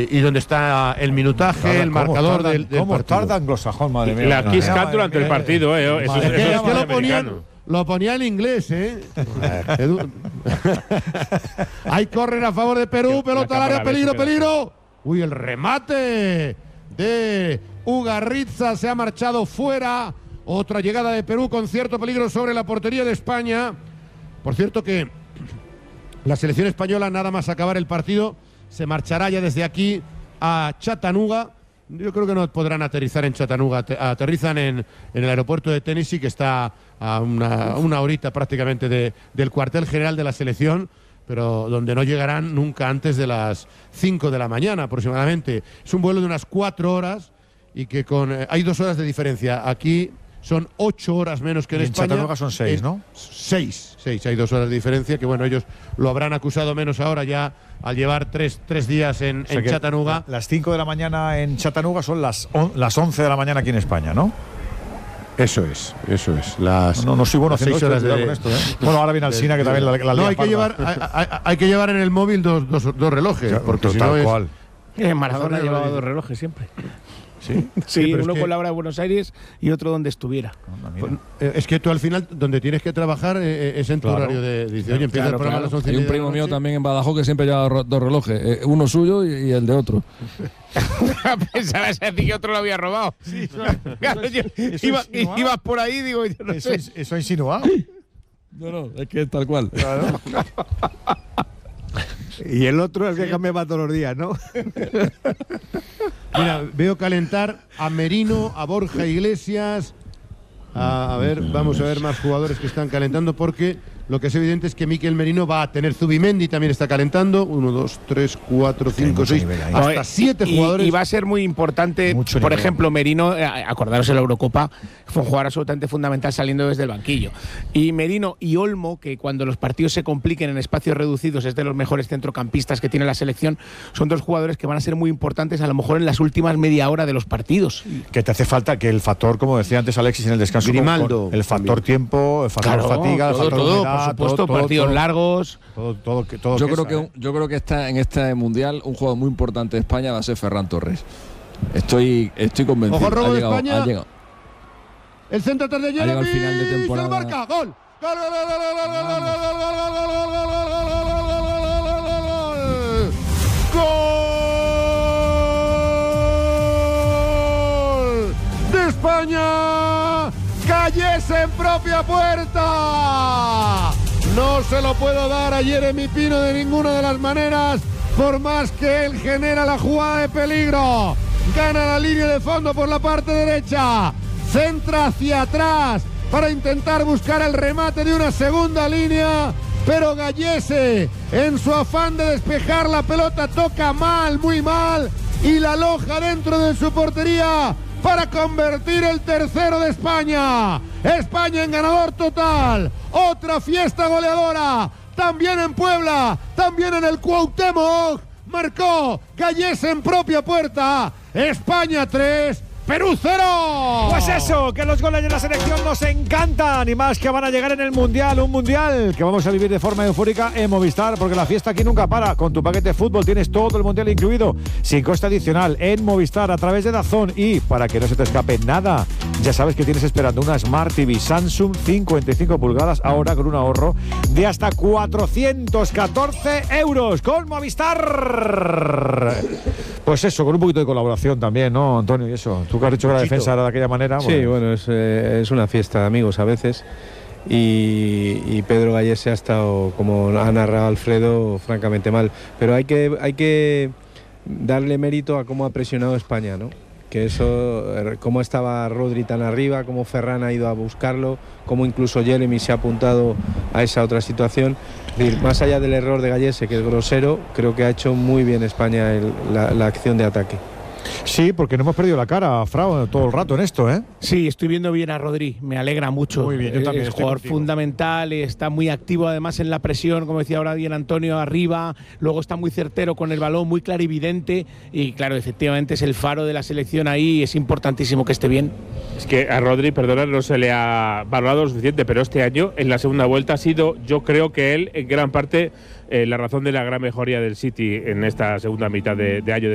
y donde está el minutaje, el marcador del ¿Cómo partido. tarda anglosajón, madre mía? La Kiss Cat durante el partido, eso Es que es lo ponía en inglés, Hay córner a favor de Perú, pelota al área, peligro. Uy, el remate de Ugarritza se ha marchado fuera. Otra llegada de Perú con cierto peligro sobre la portería de España. Por cierto que la selección española, nada más acabar el partido, se marchará ya desde aquí a Chattanooga. Yo creo que no podrán aterrizar en Chattanooga, aterrizan en el aeropuerto de Tennessee, que está a una horita prácticamente del cuartel general de la selección, pero donde no llegarán nunca antes de las 5 de la mañana aproximadamente. Es un vuelo de unas 4 horas y que hay 2 horas de diferencia. Aquí son 8 horas menos que en España. En Chattanooga son 6, ¿no? 6, hay 2 horas de diferencia, que bueno, ellos lo habrán acusado menos ahora ya al llevar 3 días en Chattanooga. Las 5 de la mañana en Chattanooga son las 11 de la mañana aquí en España, ¿no? Eso es. No soy bueno haciendo 6 horas con esto, Bueno, ahora viene Alsina, que también la no, hay que llevar en el móvil dos relojes, porque si no tal cual. Maradona llevaba 2 relojes siempre. Sí, uno con la hora de Buenos Aires y otro donde estuviera. Es que tú al final, donde tienes que trabajar es en tu horario de... Dice, oye, empieza el programa a las 11. Hay un primo mío también en Badajoz que siempre lleva 2 relojes, uno suyo y el de otro. Pensabas así que otro lo había robado. Sí, claro, ibas por ahí, digo, yo no sé. Eso ha insinuado. No, es que es tal cual. Claro. Y el otro es el que cambiaba todos los días, ¿no? Mira, veo calentar a Merino, a Borja Iglesias. A ver, vamos a ver más jugadores que están calentando, porque lo que es evidente es que Mikel Merino va a tener. Zubimendi también está calentando. 1, 2, 3, 4, 5, 6, hasta 7 jugadores. Y va a ser muy importante, por ejemplo, Merino, acordaros en la Eurocopa, fue un jugador absolutamente fundamental saliendo desde el banquillo. Y Merino y Olmo, que cuando los partidos se compliquen en espacios reducidos es de los mejores centrocampistas que tiene la selección, son 2 jugadores que van a ser muy importantes a lo mejor en las últimas media hora de los partidos. Que te hace falta que el factor, como decía antes Alexis en el descanso, Grimaldo, el factor tiempo, el factor fatiga, el factor humedad, por supuesto, partidos largos. Yo creo que en este mundial un jugador muy importante de España va a ser Ferran Torres. Estoy convencido. Ojo, robo de España. Ha llegado. El centro atrás de Jeremy. Ha llegado al final de temporada. Marca. Gol. ¡Gol de España! ¡Calles en propia puerta! No se lo puedo dar a Jeremy Pino de ninguna de las maneras, por más que él genera la jugada de peligro. Gana la línea de fondo por la parte derecha, centra hacia atrás para intentar buscar el remate de una segunda línea, pero Gallese, en su afán de despejar la pelota, toca mal, muy mal, y la aloja dentro de su portería para convertir el tercero de España. España en ganador total. Otra fiesta goleadora. También en Puebla, también en el Cuauhtémoc. Marcó Gallese en propia puerta. España 3, Perú 0. Pues eso, que los goles de la selección nos encantan, y más que van a llegar en el Mundial, un Mundial que vamos a vivir de forma eufórica en Movistar, porque la fiesta aquí nunca para. Con tu paquete de fútbol tienes todo el Mundial incluido, sin coste adicional, en Movistar a través de DAZN. Y para que no se te escape nada, ya sabes que tienes esperando una Smart TV Samsung 55 pulgadas ahora con un ahorro de hasta 414 euros con Movistar. Pues eso, con un poquito de colaboración también, ¿no, Antonio? Y eso, tú que has dicho que la defensa era de aquella manera. Sí, bueno, es una fiesta de amigos a veces. Y Pedro Gallese ha estado, como ha narrado Alfredo, francamente mal. Pero hay que darle mérito a cómo ha presionado España, ¿no? Que eso, cómo estaba Rodri tan arriba, cómo Ferran ha ido a buscarlo, cómo incluso Jeremy se ha apuntado a esa otra situación. Es decir, más allá del error de Gallese, que es grosero, creo que ha hecho muy bien España la acción de ataque. Sí, porque no hemos perdido la cara, Frau, todo el rato en esto, ¿eh? Sí, estoy viendo bien a Rodri, me alegra mucho. Muy bien, yo también. Es jugador fundamental, está muy activo además en la presión, como decía ahora bien Antonio, arriba, luego está muy certero con el balón, muy clarividente, y claro, efectivamente es el faro de la selección ahí, es importantísimo que esté bien. Es que a Rodri, perdona, no se le ha valorado lo suficiente, pero este año, en la segunda vuelta, ha sido, yo creo que él, en gran parte, la razón de la gran mejoría del City en esta segunda mitad de año.